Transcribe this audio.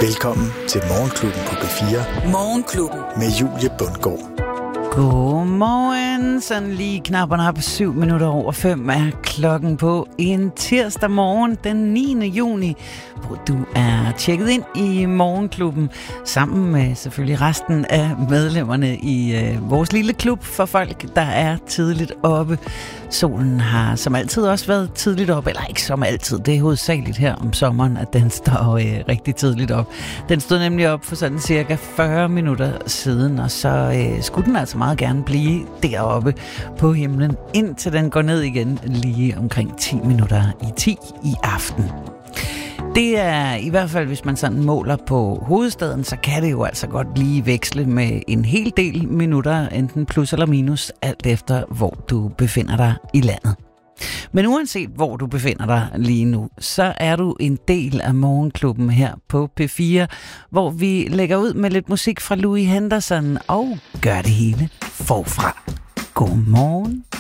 Velkommen til Morgenklubben på P4. Morgenklubben. Med Julie Bundgaard. Godmorgen. Sådan lige knapperne op 5:07 er klokken på en tirsdag morgen den 9. juni, hvor du er tjekket ind i Morgenklubben sammen med selvfølgelig resten af medlemmerne i vores lille klub for folk, der er tidligt oppe. Solen har som altid også været tidligt op, eller ikke som altid, det er hovedsageligt her om sommeren, at den står rigtig tidligt op. Den stod nemlig op for sådan cirka 40 minutter siden, og så skulle den altså meget gerne blive deroppe på himlen, indtil den går ned igen lige omkring 10 minutter i 10 i aften. Det er i hvert fald, hvis man sådan måler på hovedstaden, så kan det jo altså godt lige veksle med en hel del minutter, enten plus eller minus, alt efter hvor du befinder dig i landet. Men uanset hvor du befinder dig lige nu, så er du en del af Morgenklubben her på P4, hvor vi lægger ud med lidt musik fra Louis Henderson og gør det hele forfra. Godmorgen.